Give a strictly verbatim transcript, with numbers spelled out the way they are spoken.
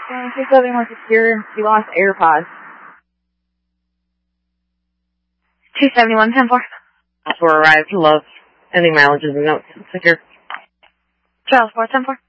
six eleven one secure. You lost AirPods. two seventy-one ten four. Four arrived. Love. Ending mileages and notes. Secure. Charles four ten four.